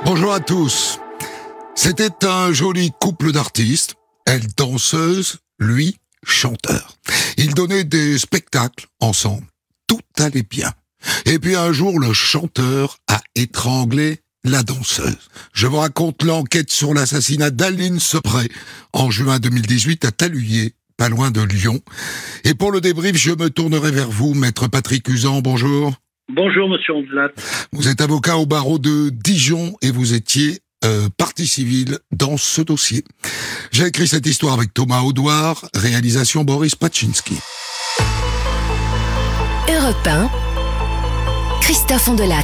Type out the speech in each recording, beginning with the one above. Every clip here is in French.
Bonjour à tous. C'était un joli couple d'artistes, elle danseuse, lui chanteur. Ils donnaient des spectacles ensemble. Tout allait bien. Et puis un jour, le chanteur a étranglé la danseuse. Je vous raconte l'enquête sur l'assassinat d'Aline Sepret en juin 2018 à Taluyer, pas loin de Lyon. Et pour le débrief, je me tournerai vers vous, maître Patrick Usan. Bonjour. Bonjour, monsieur Ondelat. Vous êtes avocat au barreau de Dijon et vous étiez partie civile dans ce dossier. J'ai écrit cette histoire avec Thomas Audouard, réalisation Boris Paczynski. Europe 1, Christophe Ondelat.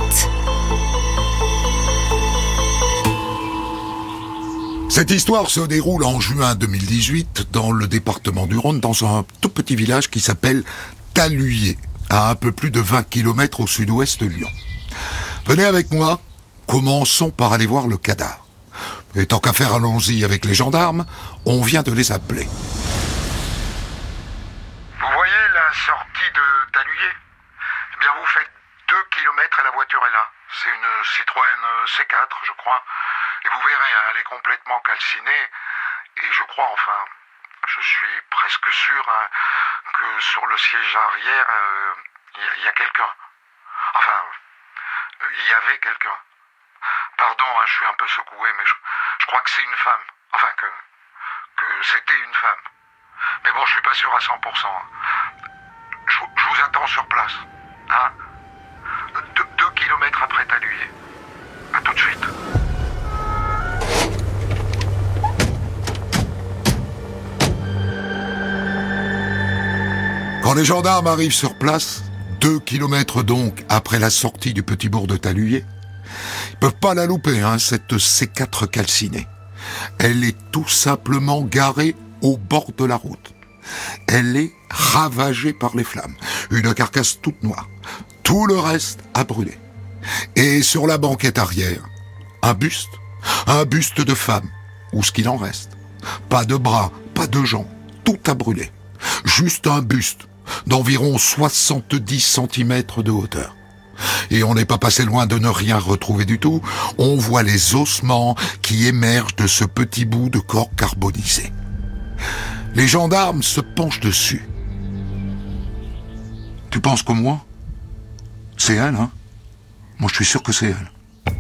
Cette histoire se déroule en juin 2018 dans le département du Rhône, dans un tout petit village qui s'appelle Taluyer, à un peu plus de 20 km au sud-ouest de Lyon. Venez avec moi, commençons par aller voir le cadavre. Et tant qu'à faire, allons-y avec les gendarmes, on vient de les appeler. Vous voyez la sortie de Taluyer ? Eh bien, vous faites 2 km et la voiture est là. C'est une Citroën C4, je crois. Et vous verrez, elle est complètement calcinée. Et je crois, enfin, je suis presque sûr que sur le siège arrière, il y a quelqu'un. Enfin, il y avait quelqu'un. Pardon, je suis un peu secoué, mais je crois que c'est une femme. Enfin, que c'était une femme. Mais bon, je suis pas sûr à 100%. Je vous attends sur place. Hein ? 2 kilomètres après Taluyer. À tout de suite. Quand les gendarmes arrivent sur place, 2 kilomètres donc après la sortie du petit bourg de Taluyer, ils peuvent pas la louper, cette C4 calcinée. Elle est tout simplement garée au bord de la route. Elle est ravagée par les flammes. Une carcasse toute noire. Tout le reste a brûlé. Et sur la banquette arrière, un buste de femme, ou ce qu'il en reste. Pas de bras, pas de jambes, tout a brûlé. Juste un buste d'environ 70 cm de hauteur. Et on n'est pas passé loin de ne rien retrouver du tout. On voit les ossements qui émergent de ce petit bout de corps carbonisé. Les gendarmes se penchent dessus. Tu penses comme moi ? C'est elle, hein ? Moi, je suis sûr que c'est elle.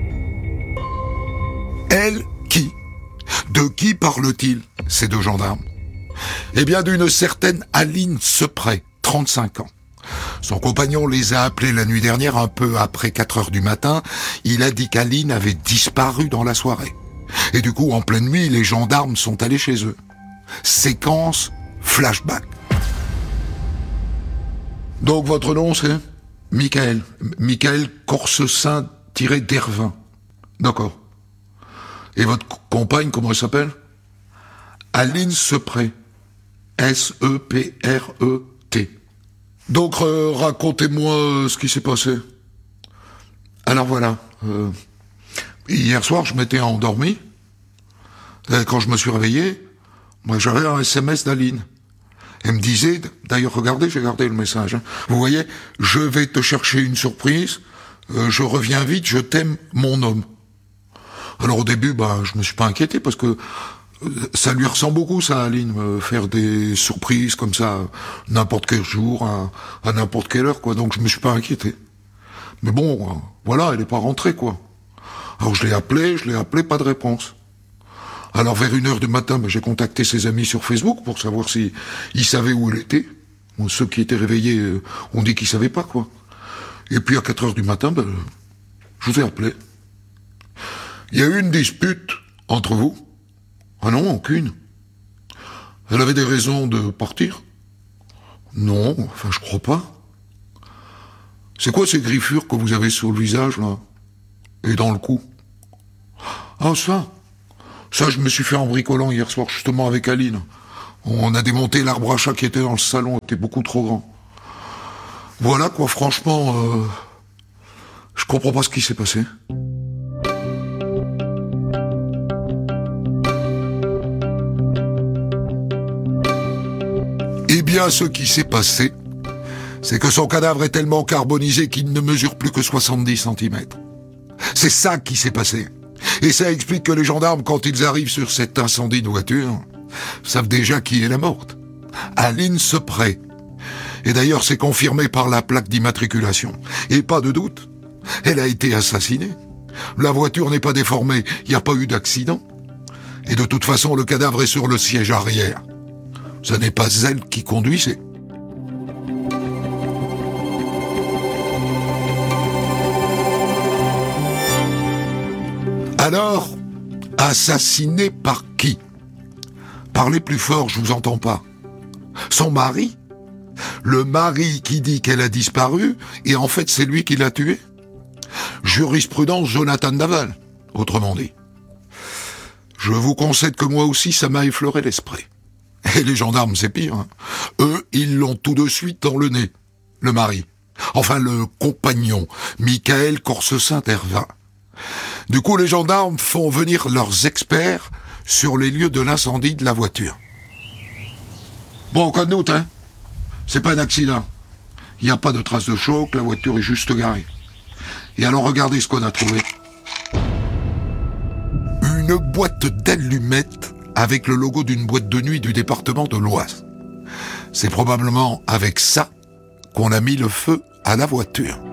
Elle qui ? De qui parle-t-il, ces deux gendarmes ? Eh bien, d'une certaine Aline Sepret, 35 ans. Son compagnon les a appelés la nuit dernière, un peu après 4 heures du matin. Il a dit qu'Aline avait disparu dans la soirée. Et du coup, en pleine nuit, les gendarmes sont allés chez eux. Séquence flashback. Donc, votre nom, c'est ? Michael Corsesin-Dervin. D'accord. Et votre compagne, comment elle s'appelle ? Aline Sepret. S-E-P-R-E-T. Donc, racontez-moi ce qui s'est passé. Alors voilà. Hier soir, je m'étais endormi. Et quand je me suis réveillé, moi j'avais un SMS d'Aline. Elle me disait, d'ailleurs regardez, j'ai gardé le message. Vous voyez, je vais te chercher une surprise. Je reviens vite, je t'aime, mon homme. Alors au début, je me suis pas inquiété parce que ça lui ressemble beaucoup, ça, Aline, faire des surprises comme ça, n'importe quel jour, à n'importe quelle heure, quoi. Donc je me suis pas inquiété. Mais bon, voilà, elle est pas rentrée, quoi. Alors je l'ai appelé, pas de réponse. Alors vers 1h du matin, j'ai contacté ses amis sur Facebook pour savoir si ils savaient où elle était. Bon, ceux qui étaient réveillés ont dit qu'ils savaient pas, quoi. Et puis à 4h du matin, je vous ai appelé. Il y a eu une dispute entre vous. Ah non, aucune. Elle avait des raisons de partir ? Non, enfin je crois pas. C'est quoi ces griffures que vous avez sur le visage, là ? Et dans le cou ? Ah ça, je me suis fait en bricolant hier soir, justement avec Aline. On a démonté l'arbre à chat qui était dans le salon, il était beaucoup trop grand. Voilà quoi, franchement, je comprends pas ce qui s'est passé. Eh bien, ce qui s'est passé, c'est que son cadavre est tellement carbonisé qu'il ne mesure plus que 70 cm. C'est ça qui s'est passé. Et ça explique que les gendarmes, quand ils arrivent sur cet incendie de voiture, savent déjà qui est la morte. Aline Sepret. Et d'ailleurs, c'est confirmé par la plaque d'immatriculation. Et pas de doute, elle a été assassinée. La voiture n'est pas déformée, il n'y a pas eu d'accident. Et de toute façon, le cadavre est sur le siège arrière. Ce n'est pas elle qui conduisait. Alors, assassinée par qui? Parlez plus fort, je vous entends pas. Son mari? Le mari qui dit qu'elle a disparu, et en fait c'est lui qui l'a tuée? Jurisprudence Jonathan Daval, autrement dit. Je vous concède que moi aussi ça m'a effleuré l'esprit. Et les gendarmes, c'est pire. Hein. Eux, ils l'ont tout de suite dans le nez, le mari. Enfin, le compagnon, Michael Corse-Saint-Hervin. Du coup, les gendarmes font venir leurs experts sur les lieux de l'incendie de la voiture. Bon, en cas de doute, hein, c'est pas un accident. Il n'y a pas de traces de choc, la voiture est juste garée. Et alors, regardez ce qu'on a trouvé. Une boîte d'allumettes avec le logo d'une boîte de nuit du département de l'Oise. C'est probablement avec ça qu'on a mis le feu à la voiture.